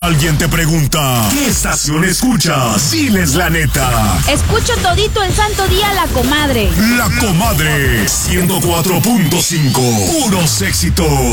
Alguien te pregunta, ¿qué estación escuchas? Diles la neta. Escucho todito el santo día La Comadre. La Comadre, 104.5, puros éxitos.